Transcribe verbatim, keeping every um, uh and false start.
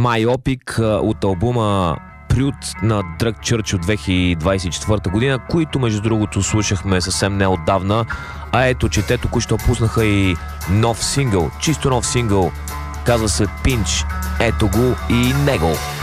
Myopic от албума Прют на Drug Church от две хиляди двадесет и четвърта година, които между другото слушахме съвсем неотдавна. А ето, че те току-що пуснаха и нов сингъл, чисто нов сингъл, казва се Pinch. Ето го и него.